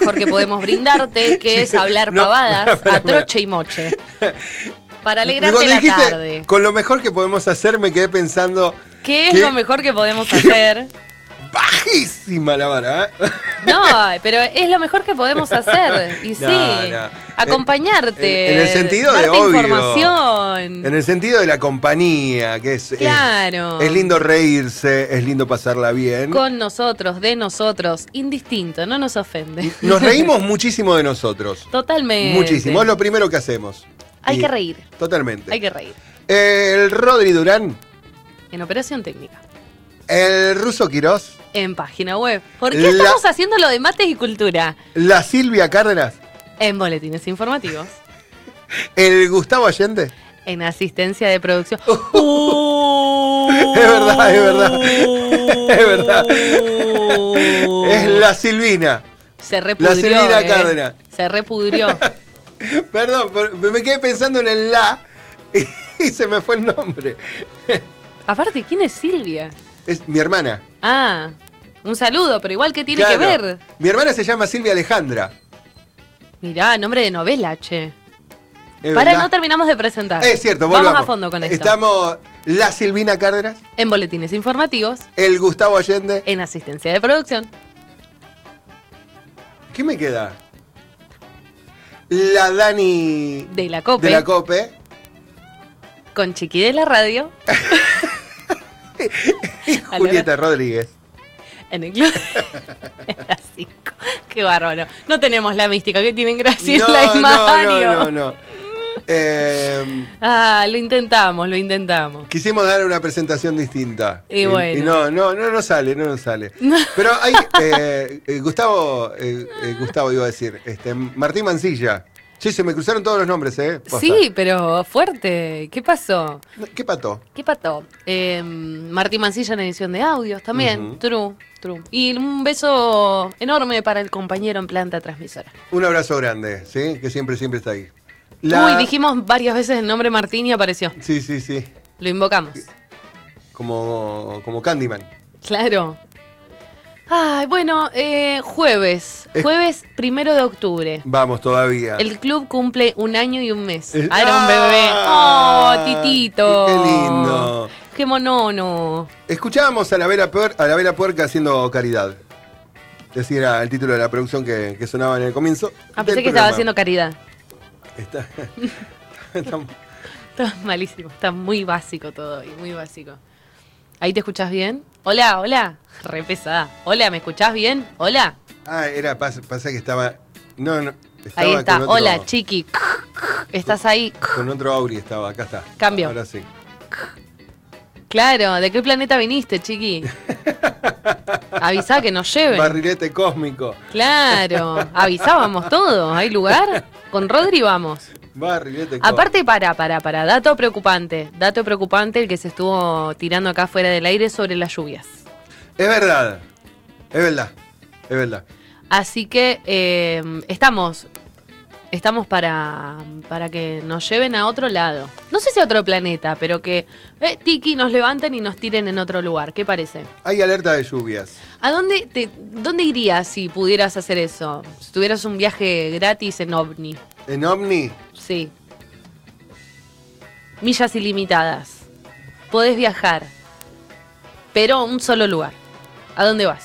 mejor que podemos brindarte, que es hablar pavadas a troche y moche. Para alegrarte la tarde. Con lo mejor que podemos hacer, me quedé pensando... ¿Qué es lo mejor que podemos hacer? Bajísima la vara, ¿eh? No, pero es lo mejor que podemos hacer. Y sí, acompañarte. En el sentido de darte obvio. Información. En el sentido de la compañía, que es... Claro. Es lindo reírse, es lindo pasarla bien. Con nosotros, de nosotros, indistinto, no nos ofende. Nos reímos muchísimo de nosotros. Totalmente. Muchísimo, es lo primero que hacemos. Hay que reír. Totalmente. Hay que reír. El Rodri Durán. En operación técnica. El Ruso Quirós. En página web. ¿Por qué estamos haciendo lo de mates y cultura? La Silvia Cárdenas. En boletines informativos. El Gustavo Allende. En asistencia de producción. Es verdad, es verdad. Es verdad. Es la Silvina. Se repudrió. La Silvina Cárdenas. Se repudrió. Perdón, me quedé pensando en el la y se me fue el nombre. Aparte, ¿quién es Silvia? Es mi hermana. Ah, un saludo, pero igual, ¿qué tiene que ver? Mi hermana se llama Silvia Alejandra. Mirá, nombre de novela, che. Para, no terminamos de presentar. Es cierto, volvamos. Vamos a fondo con esto. Estamos la Silvina Cárdenas. En boletines informativos. El Gustavo Allende. En asistencia de producción. ¿Qué me queda? La Dani... De la Cope. De la Cope. Con Chiqui de la radio. Y Julieta Rodríguez. En el club de las 5. Qué bárbaro. No tenemos la mística que tienen Graciela y Mario. No. Lo intentamos. Quisimos dar una presentación distinta. Y bueno. Y no nos sale. Pero hay Gustavo iba a decir, Martín Mancilla. Sí, se me cruzaron todos los nombres, Posta. Sí, pero fuerte. ¿Qué pasó? ¿Qué pató? Martín Mancilla en edición de audios también. True. Y un beso enorme para el compañero en planta transmisora. Un abrazo grande, ¿sí? Que siempre está ahí. Uy, dijimos varias veces el nombre Martín y apareció. Sí. Lo invocamos. Como Candyman. Claro. Ay, bueno, jueves 1 de octubre. Vamos todavía. El club cumple 1 año y 1 mes. Era un bebé. ¡Oh, Titito! ¡Qué lindo! ¡Qué monono! Escuchábamos a la Vela Puerca haciendo caridad. Decía el título de la producción que sonaba en el comienzo. Pensé que estaba haciendo caridad. Está malísimo. Está muy básico todo hoy, muy básico. ¿Ahí te escuchás bien? Hola. Re pesada. Hola, ¿me escuchás bien? Hola. Pasa que estaba... No. Ahí está. Hola, Chiqui. ¿Estás ahí? Con otro Auri estaba. Acá está. Cambio. Ahora sí. Claro. ¿De qué planeta viniste, Chiqui? Avisá que nos lleven. Barrilete cósmico. Claro. Avisábamos todo. ¿Hay lugar? Con Rodri vamos. Barrilete cósmico. Aparte, para. Dato preocupante el que se estuvo tirando acá fuera del aire sobre las lluvias. Es verdad. Así que estamos para que nos lleven a otro lado. No sé si a otro planeta, pero que Tiki nos levanten y nos tiren en otro lugar. ¿Qué parece? Hay alerta de lluvias. ¿A dónde irías si pudieras hacer eso? Si tuvieras un viaje gratis en OVNI. ¿En OVNI? Sí. Millas ilimitadas. Podés viajar, pero a un solo lugar. ¿A dónde vas?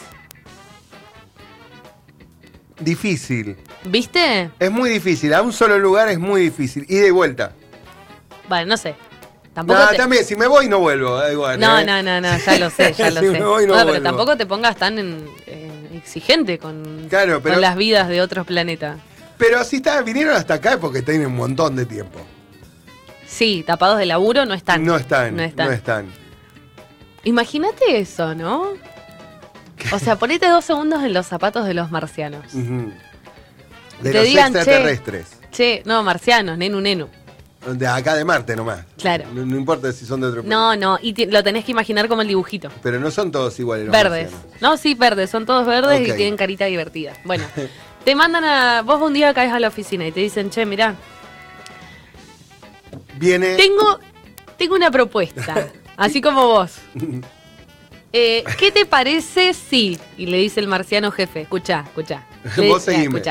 Difícil. ¿Viste? Es muy difícil. A un solo lugar es muy difícil. Ida y vuelta. Vale, no sé. Tampoco también, si me voy no vuelvo. Da igual, no, ya lo sé. Si me voy, no pero vuelvo. tampoco te pongas tan exigente con las vidas de otros planetas. Pero si vinieron hasta acá es porque tienen un montón de tiempo. Sí, tapados de laburo no están. No están. Imagínate eso, ¿no? O sea, ponete 2 segundos en los zapatos de los marcianos. De los extraterrestres. No, marcianos, nenu. De acá de Marte nomás. Claro. No importa si son de otro planeta. No, y lo tenés que imaginar como el dibujito. Pero no son todos iguales los verdes. marcianos. No, sí, verdes, son todos verdes y tienen carita divertida. Bueno, te mandan vos un día caes a la oficina y te dicen, che, mirá. Viene... Tengo una propuesta, así como vos. ¿Qué te parece si? Y le dice el marciano jefe, escuchá. Vos seguime.